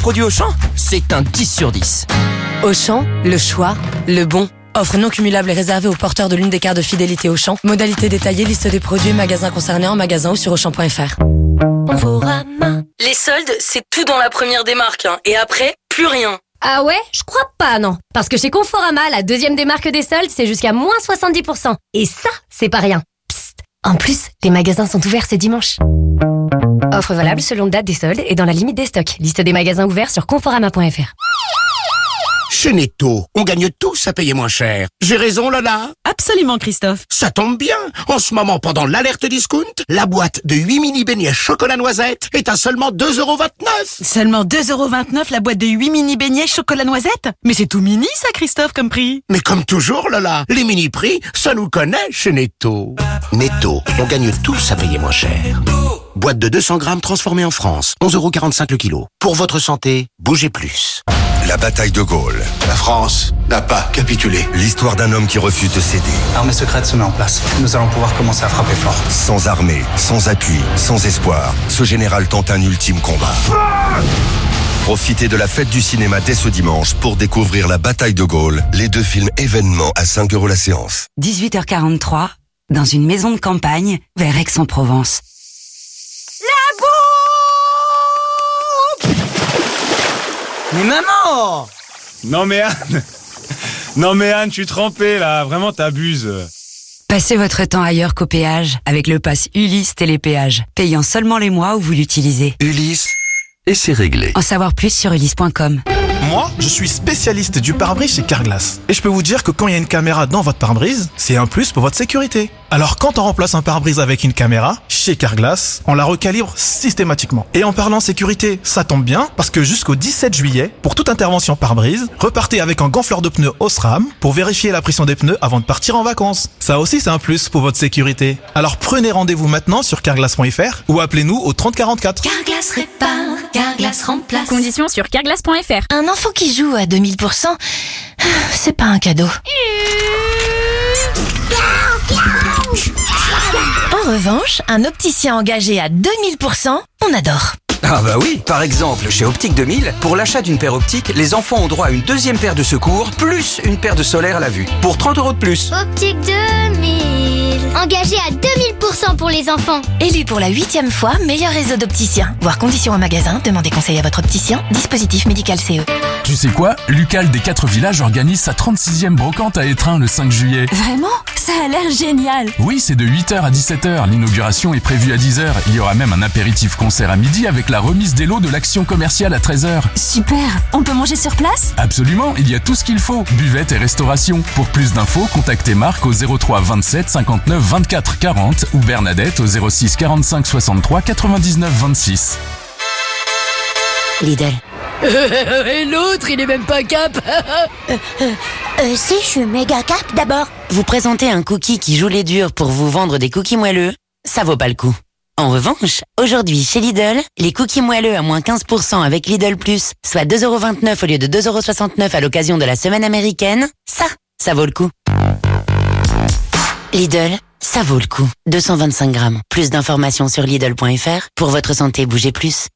produits Auchan, c'est un 10 sur 10. Auchan, le choix, le bon. Offre non cumulable et réservée aux porteurs de l'une des cartes de fidélité Auchan. Modalité détaillée, liste des produits, magasins concernés en magasin ou sur Auchan.fr. Conforama. Les soldes, c'est tout dans la première démarque. Et après, plus rien. Ah ouais? Je crois pas, non. Parce que chez Conforama, la deuxième démarque des soldes, c'est jusqu'à moins 70%. Et ça, c'est pas rien. Psst. En plus, les magasins sont ouverts ce dimanche. Offre valable selon date des soldes et dans la limite des stocks. Liste des magasins ouverts sur Conforama.fr. Chez Netto, on gagne tous à payer moins cher. J'ai raison, Lola? Absolument, Christophe. Ça tombe bien. En ce moment, pendant l'alerte discount, la boîte de 8 mini beignets chocolat noisette est à seulement 2,29 €. Seulement 2,29 € la boîte de 8 mini beignets chocolat noisette? Mais c'est tout mini, ça, Christophe, comme prix. Mais comme toujours, Lola, les mini prix, ça nous connaît chez Netto. Netto, on gagne tous à payer moins cher. Boîte de 200 grammes transformée en France, 11,45 € le kilo. Pour votre santé, bougez plus. La bataille de Gaulle. La France n'a pas capitulé. L'histoire d'un homme qui refuse de céder. L'armée secrète se met en place. Nous allons pouvoir commencer à frapper fort. Sans armée, sans appui, sans espoir, ce général tente un ultime combat. Profitez de la fête du cinéma dès ce dimanche pour découvrir La bataille de Gaulle, les 2 films événements à 5 € la séance. 18h43, dans une maison de campagne, vers Aix-en-Provence. Mais maman! Non mais Anne, je suis trempé là, vraiment t'abuses. Passez votre temps ailleurs qu'au péage avec le pass Ulysse Télépéage, payant seulement les mois où vous l'utilisez. Ulysse, et c'est réglé. En savoir plus sur ulysse.com. Moi, je suis spécialiste du pare-brise chez Carglass. Et je peux vous dire que quand il y a une caméra dans votre pare-brise, c'est un plus pour votre sécurité. Alors quand on remplace un pare-brise avec une caméra, chez Carglass, on la recalibre systématiquement. Et en parlant sécurité, ça tombe bien, parce que jusqu'au 17 juillet, pour toute intervention pare-brise, repartez avec un gonfleur de pneus Osram pour vérifier la pression des pneus avant de partir en vacances. Ça aussi, c'est un plus pour votre sécurité. Alors prenez rendez-vous maintenant sur carglass.fr ou appelez-nous au 30 44. Carglass répare, Carglass remplace. Conditions sur carglass.fr. Un enfant qui joue à 2000%, c'est pas un cadeau. En revanche, un opticien engagé à 2000%, on adore. Ah bah oui, par exemple, chez Optique 2000, pour l'achat d'une paire optique, les enfants ont droit à une deuxième paire de secours, plus une paire de solaire à la vue, pour 30 € de plus. Optique 2000, engagé à 2000% pour les enfants. Élu pour la 8e fois, meilleur réseau d'opticiens. Voir conditions en magasin, demandez conseil à votre opticien. Dispositif médical CE. Tu sais quoi? L'UCAL des 4 villages organise sa 36e brocante à Étreins le 5 juillet. Vraiment? Ça a l'air génial. Oui, c'est de 8h à 17h. L'inauguration est prévue à 10h. Il y aura même un apéritif concert à midi avec la remise des lots de l'action commerciale à 13h. Super. On peut manger sur place? Absolument, il y a tout ce qu'il faut. Buvette et restauration. Pour plus d'infos, contactez Marc au 03 27 59 24 40 ou Bernadette au 06 45 63 99 26. Lidl. Et l'autre, il est même pas cap. Si, je suis méga cap d'abord. Vous présentez un cookie qui joue les durs pour vous vendre des cookies moelleux? Ça vaut pas le coup. En revanche, aujourd'hui chez Lidl, les cookies moelleux à moins 15% avec Lidl Plus, soit 2,29 € au lieu de 2,69 € à l'occasion de la semaine américaine, ça vaut le coup. Lidl, ça vaut le coup. 225 grammes. Plus d'informations sur Lidl.fr. Pour votre santé, bougez plus.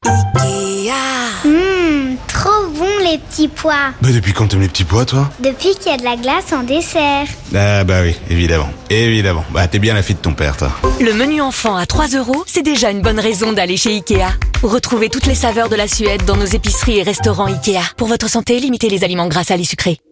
Trop bon les petits pois. Bah depuis quand t'aimes les petits pois, toi? Depuis qu'il y a de la glace en dessert. Ah bah oui, évidemment. Bah t'es bien la fille de ton père, toi. Le menu enfant à 3 €, c'est déjà une bonne raison d'aller chez Ikea. Retrouvez toutes les saveurs de la Suède dans nos épiceries et restaurants Ikea. Pour votre santé, limitez les aliments gras, salés, sucrés.